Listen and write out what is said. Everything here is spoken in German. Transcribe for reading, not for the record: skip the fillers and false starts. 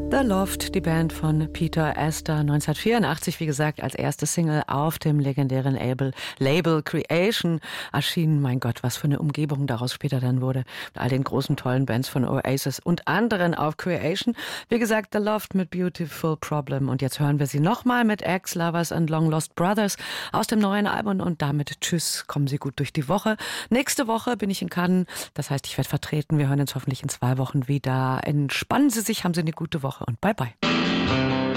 The Loft, die Band von Peter Astor, 1984, wie gesagt, als erste Single auf dem legendären Label Creation erschienen. Mein Gott, was für eine Umgebung daraus später dann wurde. Mit all den großen, tollen Bands von Oasis und anderen auf Creation. Wie gesagt, The Loft mit Beautiful Problem. Und jetzt hören wir sie nochmal mit Ex-Lovers and Long Lost Brothers aus dem neuen Album. Und damit tschüss, kommen Sie gut durch die Woche. Nächste Woche bin ich in Cannes. Das heißt, ich werde vertreten. Wir hören uns hoffentlich in 2 Wochen wieder. Entspannen Sie sich, haben Sie eine gute Woche und bye bye.